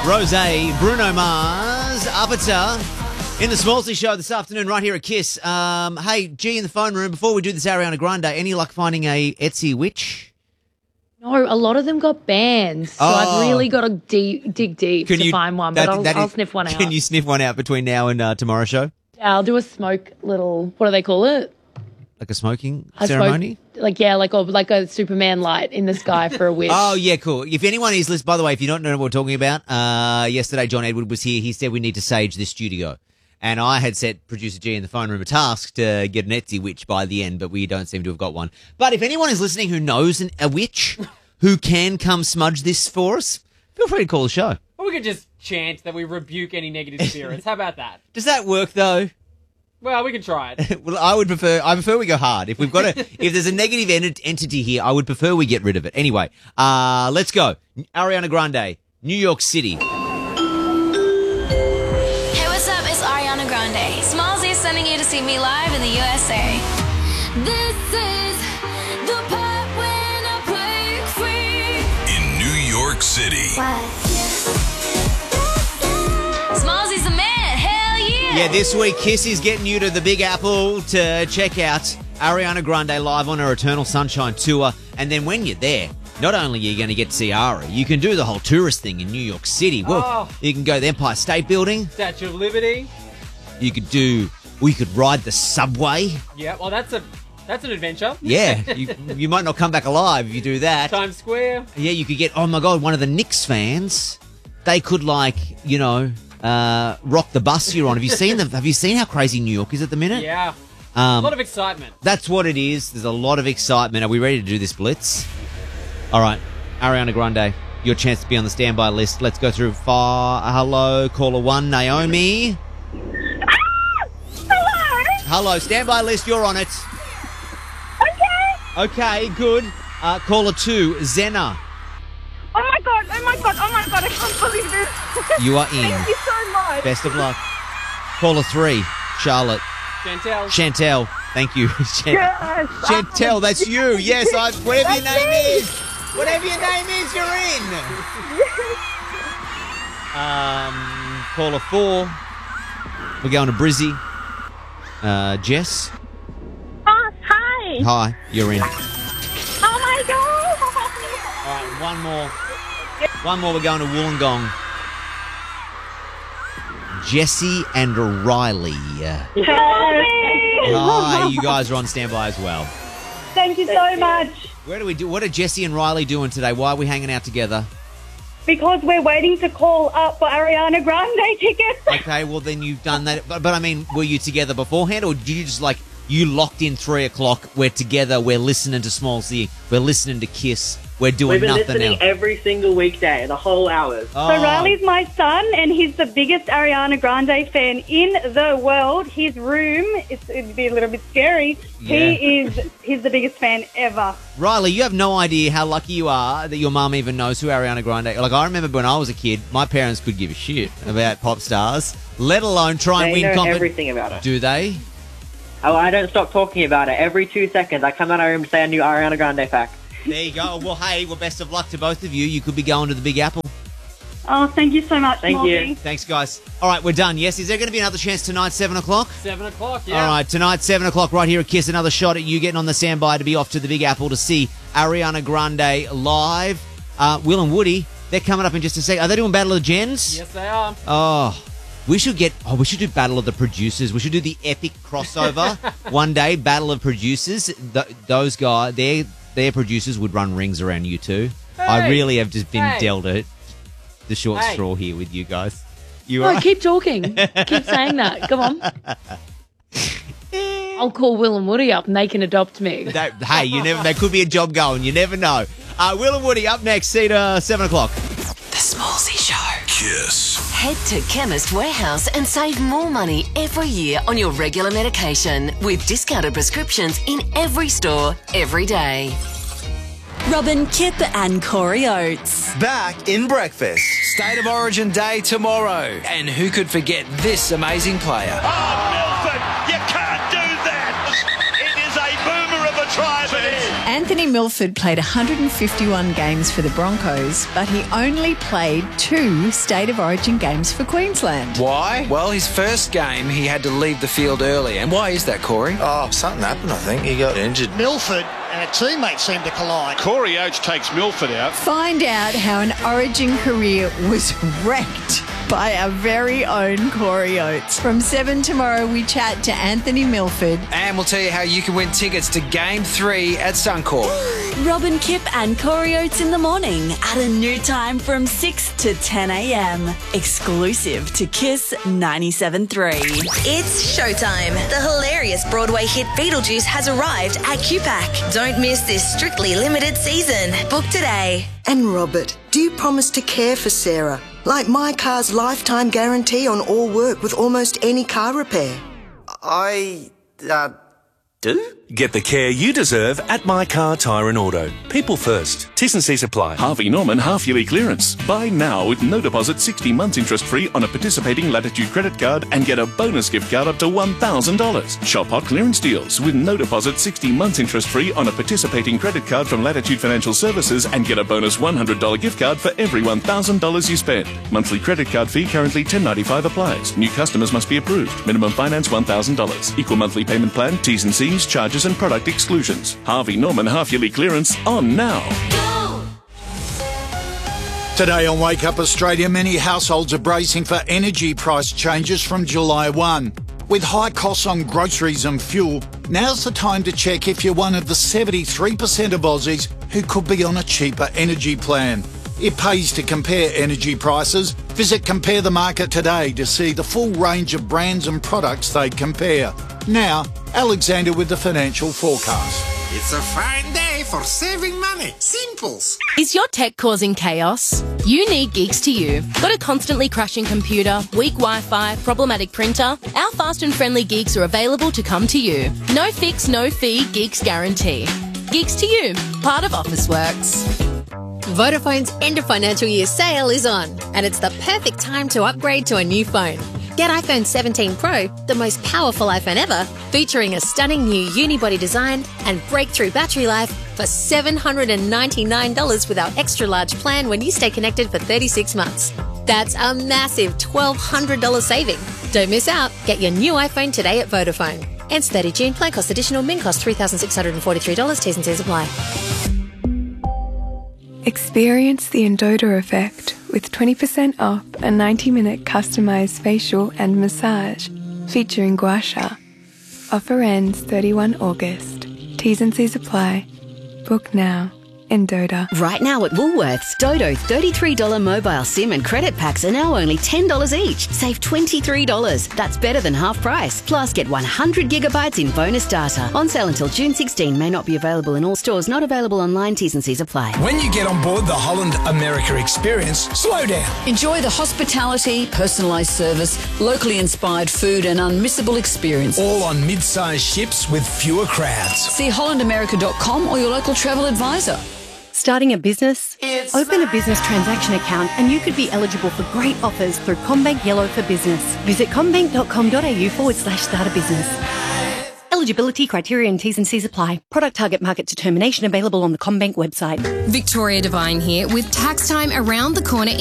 Rosé, Bruno Mars, Arbiter in the Smallsy Show this afternoon right here at Kiss. Hey, G in the phone room, before we do this Ariana Grande, any luck finding a Etsy witch? No, a lot of them got banned, so I've really got to dig deep to find one, but I'll sniff one out. Can you sniff one out between now and tomorrow's show? Yeah, I'll do a smoke little, what do they call it? Like a smoking ceremony? Like a Superman light in the sky for a witch. Oh, yeah, cool. If anyone is listening, by the way, if you don't know what we're talking about, yesterday John Edward was here. He said we need to sage this studio. And I had set producer G in the phone room a task to get an Etsy witch by the end, but we don't seem to have got one. But if anyone is listening who knows a witch who can come smudge this for us, feel free to call the show. Or we could just chant that we rebuke any negative spirits. How about that? Does that work, though? Well, we can try it. Well, I prefer we go hard. If there's a negative entity here, I would prefer we get rid of it. Anyway, let's go. Ariana Grande, New York City. Hey, what's up? It's Ariana Grande. Smallsy is sending you to see me live in the USA. This is the part when I break free. In New York City. Smallsy's the man. Hell yeah. Yeah, this week Kiss is getting you to the Big Apple to check out Ariana Grande live on her Eternal Sunshine tour. And then when you're there, not only are you going to get to see Ari, you can do the whole tourist thing in New York City. Well, you can go to the Empire State Building. Statue of Liberty. You could ride the subway. Yeah, well, that's an adventure. Yeah, you might not come back alive if you do that. Times Square. Yeah, you could get, oh my God, one of the Knicks fans. They could rock the bus you're on. Have you seen them? Have you seen how crazy New York is at the minute? Yeah. A lot of excitement. That's what it is. There's a lot of excitement. Are we ready to do this blitz? All right, Ariana Grande, your chance to be on the standby list. Let's go through hello, caller 1, Naomi. Hello, standby list, you're on it. Okay, good. Caller 2, Zena. Oh my god, I can't believe this. You are in. Thank you so much. Best of luck. Caller 3, Charlotte. Chantel. Thank you. Yes. Chantel, that's you. Yes, whatever your name is. Whatever your name is, you're in. Caller 4. We're going to Brizzy. Jess. Oh, hi. Hi, you're in. Oh my god. All right, one more. One more, we're going to Wollongong. Jesse and Riley. Hi, you guys are on standby as well. Thank you so much. What are Jesse and Riley doing today? Why are we hanging out together? Because we're waiting to call up for Ariana Grande tickets. Okay, well then you've done that. But I mean, were you together beforehand, or did you just you locked in 3 o'clock? We're together. We're listening to Smallsy. We're listening to Kiss. We're doing nothing else. We've been listening every single weekday, the whole hours. Oh. So Riley's my son, and he's the biggest Ariana Grande fan in the world. His room, it'd be a little bit scary. Yeah. He's the biggest fan ever. Riley, you have no idea how lucky you are that your mum even knows who Ariana Grande. Like, I remember when I was a kid, my parents could give a shit about pop stars, let alone try and win They know everything about it. Do they? Oh, I don't stop talking about it. Every 2 seconds, I come out of my room and say a new Ariana Grande fact. There you go. Well, hey, best of luck to both of you. You could be going to the Big Apple. Oh, thank you so much, Thank Smallsy. you. Thanks, guys. All right, we're done. Yes, is there going to be another chance tonight, 7 o'clock? 7 o'clock, yeah. All right, tonight, 7 o'clock, right here at Kiss. Another shot at you getting on the standby to be off to the Big Apple to see Ariana Grande live. Will and Woody, they're coming up in just a sec. Are they doing Battle of the Gens? Yes, they are. Oh, we should do Battle of the Producers. We should do the epic crossover one day, Battle of Producers. Those guys, their producers would run rings around you two. Hey. I really have just been Hey. dealt the short straw here with you guys. No, keep talking. Keep saying that. Come on. I'll call Will and Woody up and they can adopt me. Hey, there could be a job going. You never know. Will and Woody up next. See you at 7 o'clock. The Smallsy Show. Kiss. Head to Chemist Warehouse and save more money every year on your regular medication with discounted prescriptions in every store, every day. Robin, Kip and Corey Oates. Back in breakfast. State of Origin Day tomorrow. And who could forget this amazing player? Oh, Milford, you can't do that. It is a boomer of a try, but Anthony Milford played 151 games for the Broncos, but he only played 2 State of Origin games for Queensland. Why? Well, his first game, he had to leave the field early. And why is that, Corey? Oh, something happened, I think. He got injured. Milford and a teammate seemed to collide. Corey Oates takes Milford out. Find out how an Origin career was wrecked by our very own Corey Oates. From 7 tomorrow, we chat to Anthony Milford. And we'll tell you how you can win tickets to Game 3 at Suncorp. Robin Kipp and Corey Oates in the morning at a new time from 6 to 10 a.m. Exclusive to Kiss 97.3. It's showtime. The hilarious Broadway hit Beetlejuice has arrived at QPAC. Don't miss this strictly limited season. Book today. And Robert, do you promise to care for Sarah? Like my car's lifetime guarantee on all work with almost any car repair. I do? Get the care you deserve at My Car Tyre and Auto. People first. T&Cs apply. Harvey Norman half-yearly clearance. Buy now with no deposit, 60 months interest-free on a participating Latitude credit card and get a bonus gift card up to $1,000. Shop hot clearance deals with no deposit, 60 months interest-free on a participating credit card from Latitude Financial Services and get a bonus $100 gift card for every $1,000 you spend. Monthly credit card fee currently $10.95 applies. New customers must be approved. Minimum finance $1,000. Equal monthly payment plan, T's and C's, charges and product exclusions. Harvey Norman half-yearly clearance on now. Today on Wake Up Australia, many households are bracing for energy price changes from July 1. With high costs on groceries and fuel, now's the time to check if you're one of the 73% of Aussies who could be on a cheaper energy plan. It pays to compare energy prices. Visit Compare the Market today to see the full range of brands and products they compare. Now, Alexander with the financial forecast. It's a fine day for saving money. Simples. Is your tech causing chaos? You need Geeks to You. Got a constantly crashing computer, weak Wi-Fi, problematic printer? Our fast and friendly Geeks are available to come to you. No fix, no fee, Geeks guarantee. Geeks to You, part of Officeworks. Vodafone's end of financial year sale is on, and it's the perfect time to upgrade to a new phone. Get iPhone 17 Pro, the most powerful iPhone ever, featuring a stunning new unibody design and breakthrough battery life for $799 with our extra large plan when you stay connected for 36 months. That's a massive $1,200 saving. Don't miss out. Get your new iPhone today at Vodafone. Ends 30 June. Plan cost additional. Min cost $3,643. T's and C's apply. Experience the Endota effect with 20% off a 90-minute customised facial and massage featuring gua sha. Offer ends 31 August. T's and C's apply. Book now. Endota. Right now at Woolworths, Dodo $33 mobile SIM and credit packs are now only $10 each. Save $23. That's better than half price. Plus, get 100 gigabytes in bonus data. On sale until June 16. May not be available in all stores. Not available online. T's and C's apply. When you get on board the Holland America experience, slow down. Enjoy the hospitality, personalised service, locally inspired food and unmissable experience. All on mid-sized ships with fewer crowds. See hollandamerica.com or your local travel advisor. Starting a business? Open a business transaction account and you could be eligible for great offers through CommBank Yellow for Business. Visit commbank.com.au/start a business. Eligibility criteria and T's and C's apply. Product target market determination available on the CommBank website. Victoria Devine here with tax time around the corner.